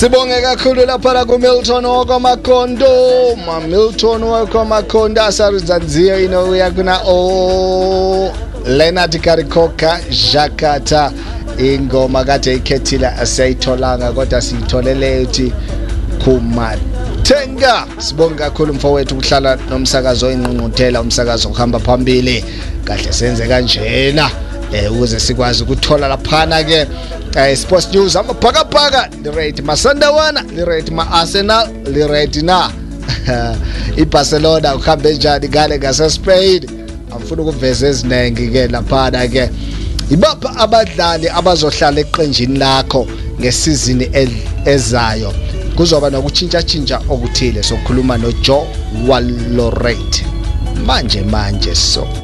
Sibonge kakhulu lapha ku Milton wakwaMakhondo, Milton wakwaMakhondo asarizanziya uyakuna Leonard Karikoka Jakata ingoma kade ikhethile asayitholanga kodwa siyitholele uthi kumathenga. Sibonge kakhulu mfowethu ukuhlala nomsakazo ingqungquthela, umsakazo ohamba phambili kahle senze kanjena ukuze sikwazi ukuthola laphana ke sports news amaphakaphaka li-rate masandawana, li-rate ma-Arsenal, li-rate na iBarcelona uhambe njani ngale ngaseSpain. Angifuna ukuveza ezinengi ke laphana ke ibapha abadlali abazohlala eqenjini lakho ngesizini ezayo. Kuzoba nokutshintsha okuthile sokukhuluma noJoe Walorate manje so